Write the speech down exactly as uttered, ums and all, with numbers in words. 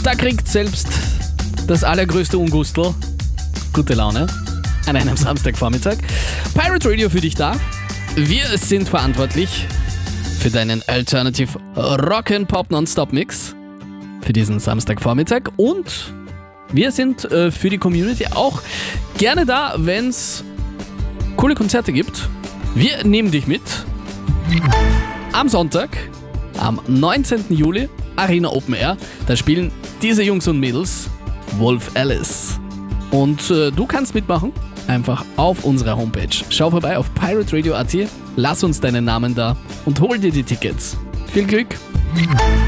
Da kriegt selbst das allergrößte Ungustel gute Laune an einem Samstagvormittag. Pirate Radio für dich da. Wir sind verantwortlich für deinen Alternative Rock and Pop Non-Stop Mix für diesen Samstagvormittag und wir sind äh, für die Community auch gerne da, wenn es coole Konzerte gibt. Wir nehmen dich mit am Sonntag, am neunzehnten Juli, Arena Open Air. Da spielen diese Jungs und Mädels Wolf Alice. Und äh, du kannst mitmachen, einfach auf unserer Homepage. Schau vorbei auf pirate radio punkt at, lass uns deinen Namen da und hol dir die Tickets. Viel Glück!